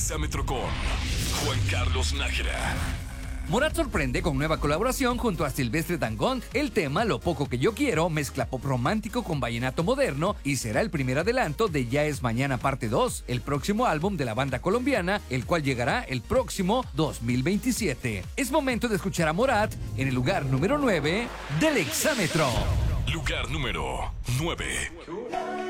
Exámetro con Juan Carlos Nájera. Morat sorprende con nueva colaboración junto a Silvestre Dangond. El tema Lo Poco Que Yo Quiero mezcla pop romántico con vallenato moderno y será el primer adelanto de Ya Es Mañana Parte 2, el próximo álbum de la banda colombiana, el cual llegará el próximo 2027. Es momento de escuchar a Morat en el lugar número 9 del Exámetro. Lugar número 9.